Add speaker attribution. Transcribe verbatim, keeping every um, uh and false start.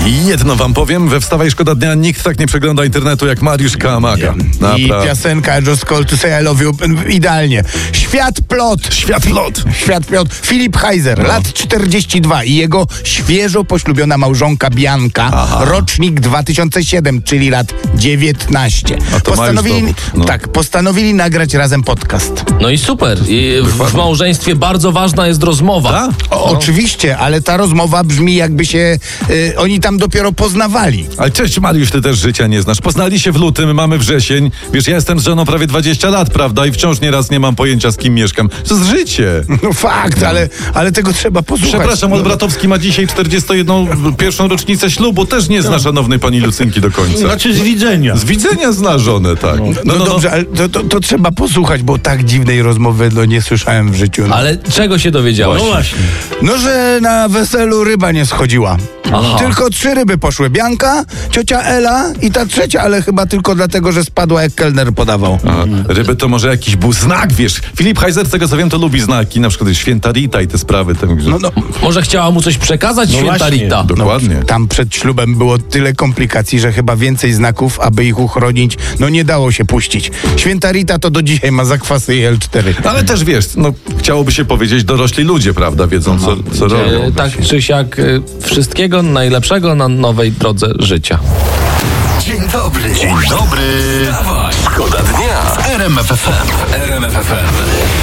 Speaker 1: I jedno wam powiem, we Wstawaj Szkoda Dnia nikt tak nie przegląda internetu jak Mariusz Kałamarka.
Speaker 2: I piosenka I Just Call to Say I Love You idealnie. Świat plot.
Speaker 1: Świat plot.
Speaker 2: Świat plot. Filip Heiser, no. lat czterdzieści dwa i jego świeżo poślubiona małżonka Bianka, Aha. rocznik dwa tysiące siódmy, czyli lat dziewiętnaście.
Speaker 1: A to
Speaker 2: postanowili, no. Tak, postanowili nagrać razem podcast.
Speaker 3: No i super. I w, w małżeństwie bardzo ważna jest rozmowa.
Speaker 1: Ta?
Speaker 2: O,
Speaker 1: no.
Speaker 2: Oczywiście, ale ta rozmowa brzmi jakby się y, oni tam dopiero poznawali.
Speaker 1: Ale cześć Mariusz, ty też życia nie znasz. Poznali się w lutym, mamy wrzesień. Wiesz, ja jestem z żoną prawie dwadzieścia lat, prawda? I wciąż nieraz nie mam pojęcia, z kim mieszkam. To jest życie.
Speaker 2: No fakt, no. Ale, ale tego trzeba posłuchać.
Speaker 1: Przepraszam,
Speaker 2: no.
Speaker 1: Olbratowski ma dzisiaj czterdziestą jedną pierwszą rocznicę ślubu. Też nie zna szanownej pani Lucynki do końca.
Speaker 4: Znaczy z widzenia.
Speaker 1: Z widzenia zna żonę, tak.
Speaker 2: No, no, no dobrze, ale to, to, to trzeba posłuchać, bo tak dziwnej rozmowy no, nie słyszałem w życiu. No.
Speaker 3: Ale czego się dowiedziałeś?
Speaker 4: No właśnie.
Speaker 2: No, że na weselu ryba nie schodziła.
Speaker 3: Aha.
Speaker 2: Tylko trzy ryby poszły. Bianka, ciocia Ela i ta trzecia, ale chyba tylko dlatego, że spadła jak kelner podawał.
Speaker 1: A, ryby to może jakiś był znak, wiesz. Filip Heiser, z tego co wiem, to lubi znaki. Na przykład święta Rita i te sprawy. Tam, że...
Speaker 2: No, no.
Speaker 3: Może chciała mu coś przekazać,
Speaker 4: No
Speaker 3: święta
Speaker 4: właśnie.
Speaker 3: Rita.
Speaker 1: Dokładnie.
Speaker 2: No, tam przed ślubem było tyle komplikacji, że chyba więcej znaków, aby ich uchronić, no nie dało się puścić. Święta Rita to do dzisiaj ma zakwasy i L cztery.
Speaker 1: Ale też wiesz, no chciałoby się powiedzieć dorośli ludzie, prawda, wiedzą co, co robią.
Speaker 3: E, tak czy siak, e, wszystkiego najlepszego na nowej drodze życia.
Speaker 5: Dzień dobry. Dzień dobry. Wstawaj. Szkoda dnia w R M F F M. R M F F M.